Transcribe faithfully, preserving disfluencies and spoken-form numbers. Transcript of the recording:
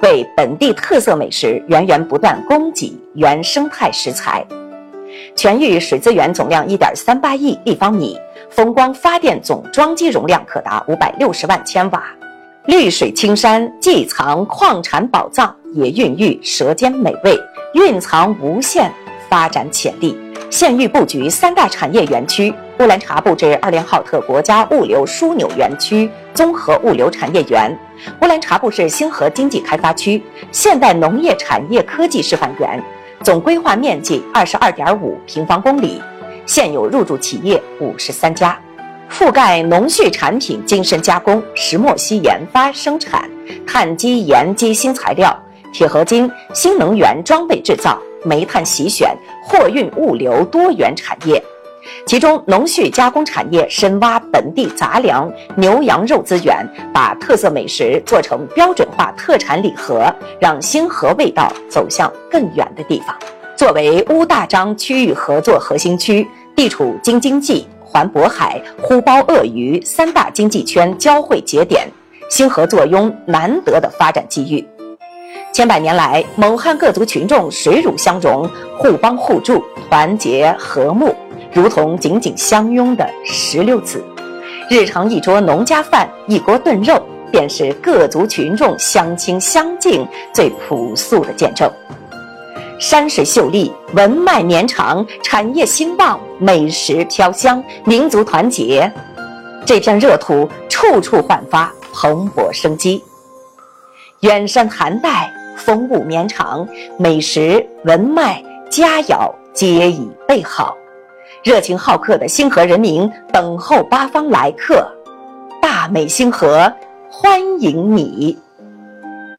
为本地特色美食源源不断供给原生态食材。全域水资源总量 一点三八亿立方米，风光发电总装机容量可达五百六十万千瓦。绿水青山既藏矿产宝藏，也孕育舌尖美味，蕴藏无限发展潜力。县域布局三大产业园区，乌兰察布至二连浩特国家物流枢纽园区综合物流产业园，乌兰察布市星河经济开发区现代农业产业科技示范园，总规划面积 二十二点五平方公里，现有入驻企业五十三家，覆盖农畜产品精深加工、石墨烯研发生产、碳基盐基新材料、铁合金、新能源装备制造、煤炭洗选、货运物流多元产业。其中农畜加工产业深挖本地杂粮、牛羊肉资源，把特色美食做成标准化特产礼盒，让星河味道走向更远的地方。作为乌大章区域合作核心区，地处京津冀、环渤海、呼包鄂渝三大经济圈交汇节点，星河坐拥难得的发展机遇。千百年来，蒙汉各族群众水乳相融，互帮互助，团结和睦，如同紧紧相拥的石榴籽。日常一桌农家饭，一锅炖肉，便是各族群众相亲相敬最朴素的见证。山水秀丽，文脉绵长，产业兴旺，美食飘香，民族团结，这片热土处处焕发蓬勃生机。远山寒带，风物绵长，美食文脉佳肴皆已备好，热情好客的星河人民等候八方来客，大美星河欢迎你。